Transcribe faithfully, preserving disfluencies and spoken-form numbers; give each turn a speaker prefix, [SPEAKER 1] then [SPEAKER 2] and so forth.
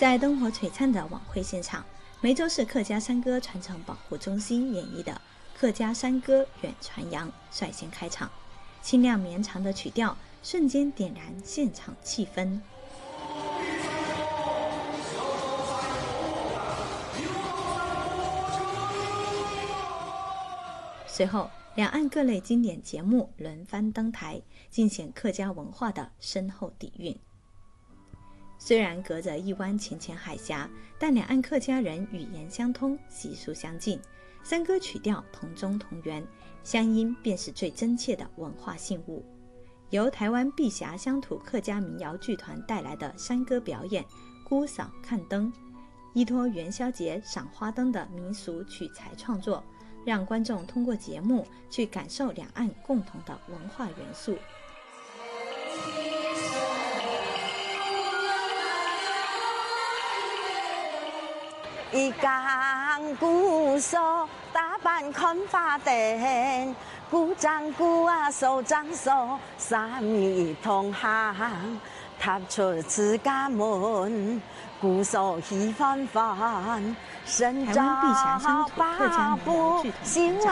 [SPEAKER 1] 在灯火璀璨的晚会现场，梅州市客家山歌传承保护中心演绎的客家山歌远传扬率先开场，清亮绵长的曲调瞬间点燃现场气氛。随后，两岸各类经典节目轮番登台，尽显客家文化的深厚底蕴。虽然隔着一湾浅浅海峡，但两岸客家人语言相通，习俗相近，山歌曲调同宗同源，乡音便是最真切的文化信物。由台湾碧霞乡土客家民谣剧团带来的山歌表演《姑嫂看灯》，依托元宵节赏花灯的民俗取材创作，让观众通过节目去感受两岸共同的文化元素。
[SPEAKER 2] 一竿鼓手打扮看花灯，鼓掌鼓啊手掌手，三米同行，踏出自家门，鼓手喜欢翻，身
[SPEAKER 1] 台湾碧霞乡土客家民谣剧团团长